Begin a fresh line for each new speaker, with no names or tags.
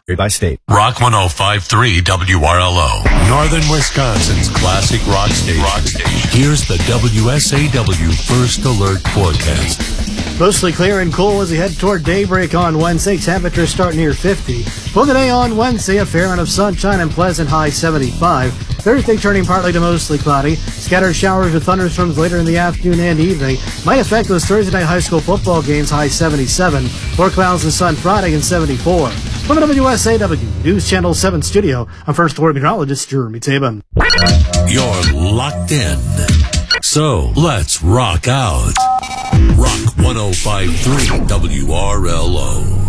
by state.
Rock 105.3 WRLO. Northern Wisconsin's classic rock station. Here's the WSAW First Alert forecast.
Mostly clear and cool as we head toward daybreak on Wednesday. Temperatures start near 50. For the day on Wednesday, a fair amount of sunshine and pleasant, high 75. Thursday turning partly to mostly cloudy. Scattered showers with thunderstorms later in the afternoon and evening might affect those Thursday night high school football games, high 77. More clouds and sun Friday and 74. From the WSAW News Channel 7 studio, I'm First Alert meteorologist Jeremy Tabin.
You're locked in. So let's rock out. Rock 105.3 WRLO.